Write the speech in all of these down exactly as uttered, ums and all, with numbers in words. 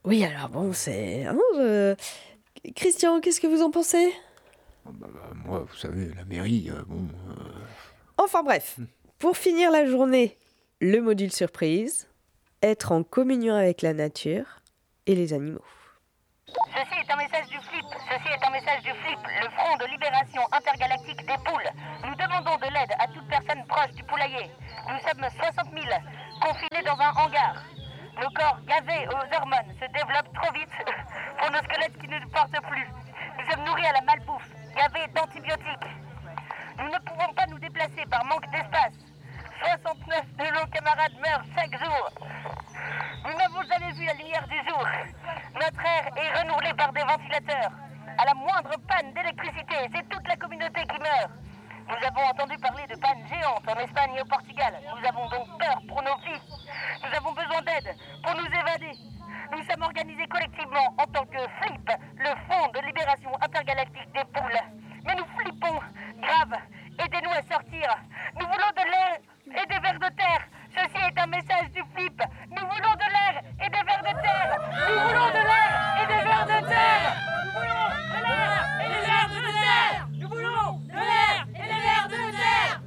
Oui, alors bon, c'est... hein, je- Christian, qu'est-ce que vous en pensez ? Ah bah, bah, moi, vous savez, la mairie, euh, bon... euh, Enfin bref, pour finir la journée, le module surprise, être en communion avec la nature et les animaux. Ceci est un message du FLIP. Ceci est un message du FLIP, le Front de Libération Intergalactique des Poules. Nous demandons de l'aide à toute personne proche du poulailler. Nous sommes soixante mille, confinés dans un hangar. Nos corps gavés aux hormones se développent trop vite pour nos squelettes qui ne nous portent plus. Nous sommes nourris à la malbouffe, gavés d'antibiotiques. Nous ne pouvons pas nous déplacer par manque d'espace. soixante-neuf de nos camarades meurent chaque jour. Nous n'avons jamais vu la lumière du jour. Notre air est renouvelé par des ventilateurs. À la moindre panne d'électricité, c'est toute la communauté qui meurt. Nous avons entendu parler de pannes géantes en Espagne et au Portugal. Nous avons donc peur pour nos vies. Nous avons besoin d'aide pour nous évader. Nous sommes organisés collectivement en tant que FLIP, le Front de Libération Intergalactique des Poules. Mais nous flippons. Grave, aidez-nous à sortir. Nous voulons de l'air et des vers de terre. Ceci est un message du FLIP. Nous voulons de l'air et des vers de terre. Nous voulons de l'air et des vers de terre. Nous voulons de l'air et des vers de terre. Nous voulons de l'air et des vers de terre.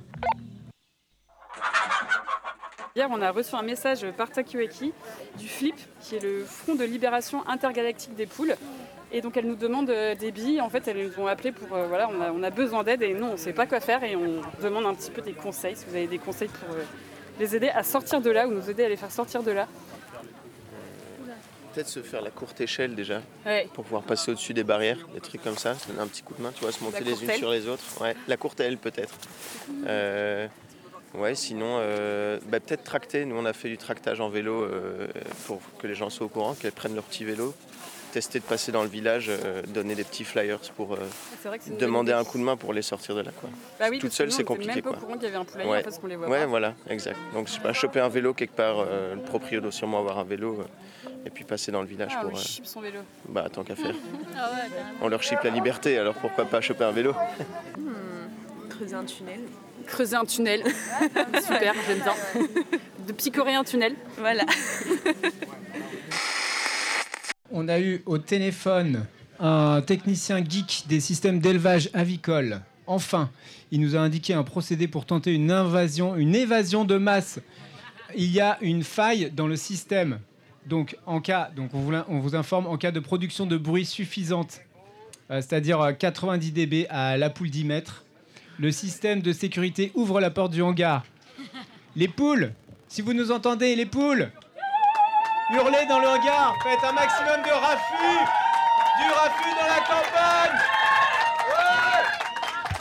Hier, on a reçu un message par Takiwaki du FLIP, qui est le Front de Libération Intergalactique des Poules. Et donc, elle nous demande euh, des billes. En fait, elles nous ont appelé pour... Euh, voilà, on a, on a besoin d'aide et nous, on ne sait pas quoi faire. Et on demande un petit peu des conseils, si vous avez des conseils pour euh, les aider à sortir de là ou nous aider à les faire sortir de là. Peut-être se faire la courte échelle déjà, Ouais. pour pouvoir passer au-dessus des barrières, des trucs comme ça, se donner un petit coup de main, tu vois, se monter La les courte unes aile. sur les autres. Ouais, la courte aile peut-être. Euh, ouais, sinon, euh, bah, peut-être tracter. Nous, on a fait du tractage en vélo euh, pour que les gens soient au courant, qu'elles prennent leur petit vélo. Tester de passer dans le village, euh, donner des petits flyers pour euh, C'est vrai que c'est une demander bonne un idée. coup de main pour les sortir de là, quoi. Bah oui, Toute parce que seule, nous, c'est on était compliqué, même pas au quoi. courant qu'il y avait un poulailler Ouais, parce qu'on les voit ouais pas. voilà, exact. Donc, je sais pas, choper un vélo quelque part, euh, le proprio doit sûrement avoir un vélo, euh, et puis passer dans le village Ah, on pour... lui euh, chip son vélo. bah, tant qu'à faire. Ah ouais, carrément. On leur chip la liberté, alors pourquoi pas choper un vélo? Creuser un tunnel. Creuser un tunnel. Super, j'aime bien. De picorer un tunnel. Voilà. On a eu au téléphone un technicien geek des systèmes d'élevage avicole. Enfin, il nous a indiqué un procédé pour tenter une invasion, une évasion de masse. Il y a une faille dans le système. Donc, en cas, donc on, vous, on vous informe, en cas de production de bruit suffisante, euh, c'est-à-dire quatre-vingt-dix décibels à la poule dix mètres, le système de sécurité ouvre la porte du hangar. Les poules, si vous nous entendez, les poules, hurlez dans le hangar, faites un maximum de raffus, du raffut dans la campagne.